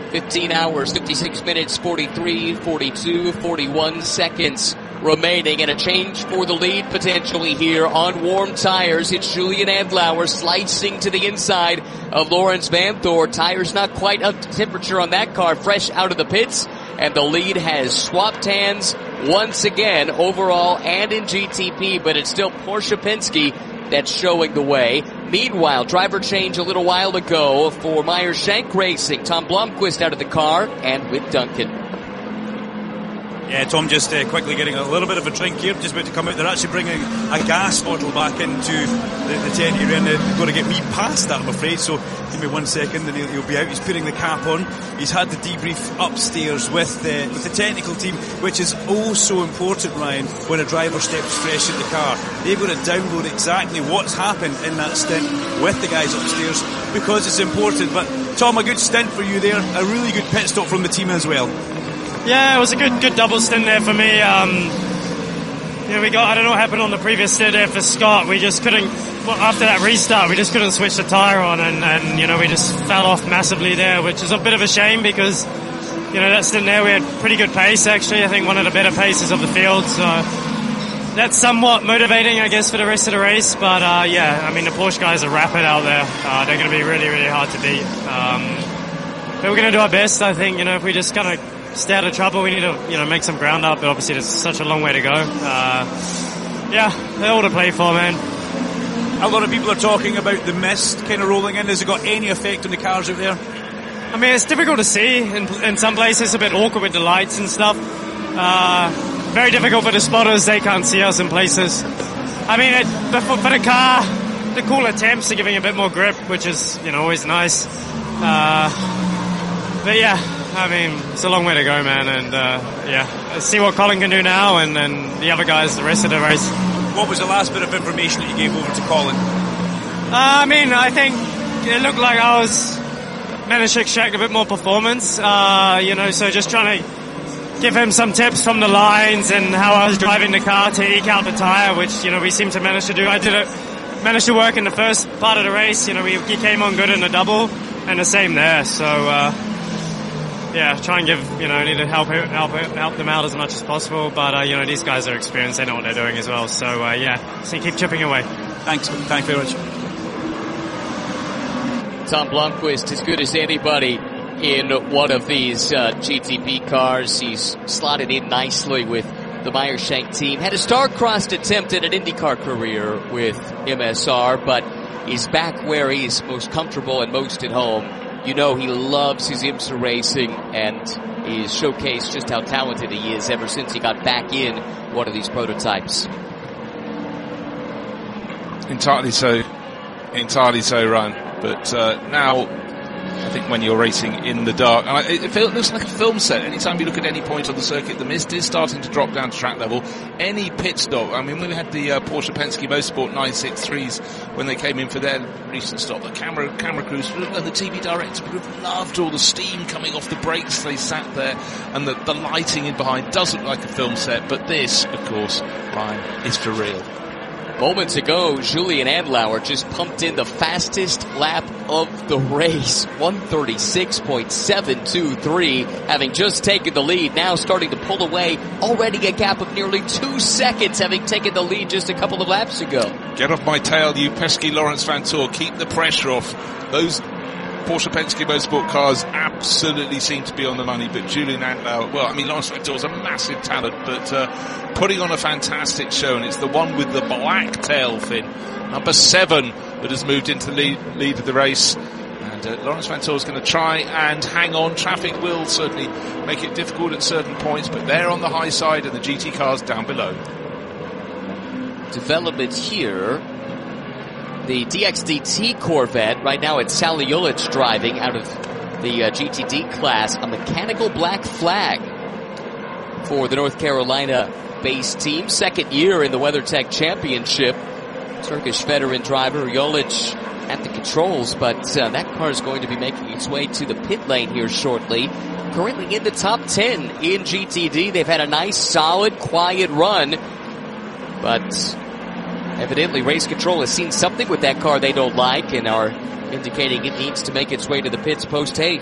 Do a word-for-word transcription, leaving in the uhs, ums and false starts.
fifteen hours, fifty-six minutes, forty-three, forty-two, forty-one seconds remaining, and a change for the lead potentially here on warm tires. It's Julian Andlauer slicing to the inside of Lawrence Vanthoor. Tires not quite up to temperature on that car, fresh out of the pits, and the lead has swapped hands once again overall and in G T P, but it's still Porsche Penske that's showing the way. Meanwhile, driver change a little while ago for Meyer-Shank Racing. Tom Blomqvist out of the car and with Duncan. Yeah, Tom just uh, quickly getting a little bit of a drink here, just about to come out. They're actually bringing a gas bottle back into the, the tent area, and they're going to get me past that, I'm afraid. So give me one second and he'll, he'll be out. He's putting the cap on. He's had the debrief upstairs with the, with the technical team, which is oh so important, Ryan, when a driver steps fresh in the car. They've got to download exactly what's happened in that stint with the guys upstairs, because it's important. But Tom, a good stint for you there. A really good pit stop from the team as well. Yeah, it was a good good double stint there for me. Um, yeah, we got, I don't know what happened on the previous stint there for Scott. We just couldn't, well, after that restart, we just couldn't switch the tyre on, and, and, you know, we just fell off massively there, which is a bit of a shame because, you know, that stint there we had pretty good pace actually. I think one of the better paces of the field, so that's somewhat motivating, I guess, for the rest of the race. But, uh, yeah, I mean, the Porsche guys are rapid out there. Uh, they're going to be really, really hard to beat. Um, but we're going to do our best, I think, you know, if we just kind of stay out of trouble, we need to, you know, make some ground up, but obviously there's such a long way to go. Uh, yeah, they're all to play for, man. A lot of people are talking about the mist kind of rolling in. Has it got any effect on the cars out there? I mean, it's difficult to see. In, in some places, it's a bit awkward with the lights and stuff. Uh, very difficult for the spotters. They can't see us in places. I mean, it, for, for the car, the cooler temps are giving a bit more grip, which is, you know, always nice. Uh, but yeah, I mean, it's a long way to go, man, and uh, yeah, let's see what Colin can do now, and then the other guys the rest of the race. What was the last bit of information that you gave over to Colin? Uh, I mean, I think it looked like I was managed to extract a bit more performance, uh, you know, so just trying to give him some tips from the lines and how I was driving the car to eke out the tyre, which, you know, we seem to manage to do. I did it, managed to work in the first part of the race, you know, we, he came on good in the double, and the same there, so, uh, yeah, try and give, you know, need to help help help them out as much as possible. But, uh, you know, these guys are experienced. They know what they're doing as well. So, uh, yeah, so keep chipping away. Thanks. Thank you very much. Tom Blomqvist, as good as anybody in one of these uh, G T P cars. He's slotted in nicely with the Meyer-Shank team. Had a star-crossed attempt at an IndyCar career with M S R, but he's back where he's most comfortable and most at home. You know he loves his IMSA racing, and he's showcased just how talented he is ever since he got back in one of these prototypes. Entirely so. Entirely so, Ryan. But uh, now, I think when you're racing in the dark, and it, it feels, looks like a film set. Anytime you look at any point on the circuit, the mist is starting to drop down to track level. Any pit stop, I mean, when we had the uh, Porsche Penske Motorsport nine sixty-threes when they came in for their recent stop, the camera camera crews and the T V director would have loved all the steam coming off the brakes. They sat there, and the, the lighting in behind does look like a film set. But this, of course, Ryan, is for real. Moments ago, Julian Andlauer just pumped in the fastest lap of the race, one thirty-six point seven two three, having just taken the lead, now starting to pull away, already a gap of nearly two seconds, having taken the lead just a couple of laps ago. Get off my tail, you pesky Lawrence Vanthoor. Keep the pressure off. Those Porsche Penske Motorsport cars absolutely seem to be on the money, but Julian Andlauer, well, I mean, Lawrence Vanthoor is a massive talent, but uh, putting on a fantastic show, and it's the one with the black tail fin, number seven, that has moved into the lead, lead of the race. And uh, Lawrence Vanthoor is going to try and hang on. Traffic will certainly make it difficult at certain points, but they're on the high side and the G T cars down below. Development here. The D X D T Corvette, right now it's Sally Ulich driving out of the uh, G T D class, a mechanical black flag for the North Carolina-based team. Second year in the WeatherTech Championship. Turkish veteran driver Ulich at the controls, but uh, that car is going to be making its way to the pit lane here shortly. Currently in the top ten in G T D. They've had a nice, solid, quiet run, but evidently, Race Control has seen something with that car they don't like and are indicating it needs to make its way to the pits post-haste.